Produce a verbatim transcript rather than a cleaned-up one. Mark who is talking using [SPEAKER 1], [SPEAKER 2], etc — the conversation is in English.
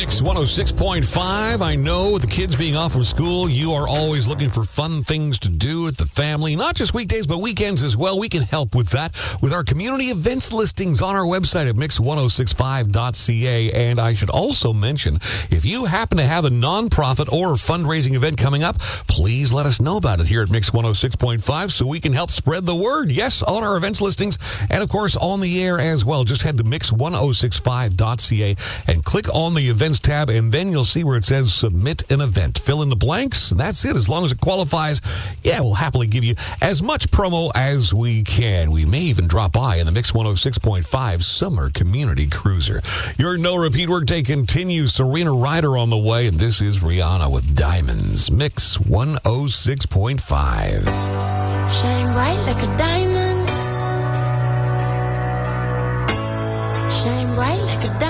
[SPEAKER 1] Mix one oh six point five. I know with the kids being off from school, you are always looking for fun things to do with the family. Not just weekdays, but weekends as well. We can help with that with our community events listings on our website at mix ten sixty-five dot c a. And I should also mention, if you happen to have a nonprofit or fundraising event coming up, please let us know about it here at Mix one oh six point five so we can help spread the word. Yes, on our events listings and, of course, on the air as well. Just head to mix ten sixty-five dot c a and click on the events tab, and then you'll see where it says submit an event. Fill in the blanks, and that's it. As long as it qualifies, yeah, we'll happily give you as much promo as we can. We may even drop by in the Mix one oh six point five Summer Community Cruiser. Your no repeat workday continues. Serena Ryder on the way, and this is Rihanna with Diamonds. Mix one oh six point five.
[SPEAKER 2] Shine bright like a diamond. Shine bright like a diamond.